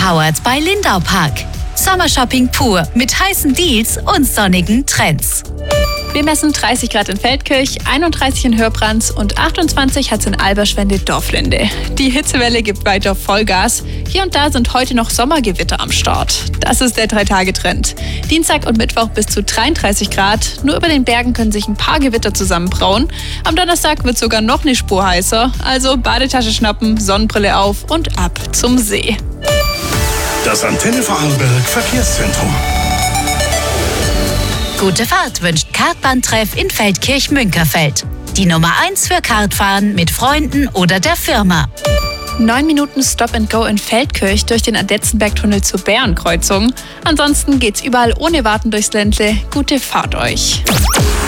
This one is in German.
Powered by Lindau Park. Sommershopping pur mit heißen Deals und sonnigen Trends. Wir messen 30 Grad in Feldkirch, 31 in Hörbrands und 28 hat es in Alberschwende-Dorflinde. Die Hitzewelle gibt weiter Vollgas. Hier und da sind heute noch Sommergewitter am Start. Das ist der 3-Tage-Trend. Dienstag und Mittwoch bis zu 33 Grad. Nur über den Bergen können sich ein paar Gewitter zusammenbrauen. Am Donnerstag wird sogar noch eine Spur heißer. Also Badetasche schnappen, Sonnenbrille auf und ab zum See. Das Antenne Vorarlberg Verkehrszentrum. Gute Fahrt wünscht Kartbahntreff in Feldkirch-Münkerfeld. Die Nummer 1 für Kartfahren mit Freunden oder der Firma. 9 Minuten Stop and Go in Feldkirch durch den Adetzenbergtunnel zur Bärenkreuzung. Ansonsten geht's überall ohne Warten durchs Ländle. Gute Fahrt euch.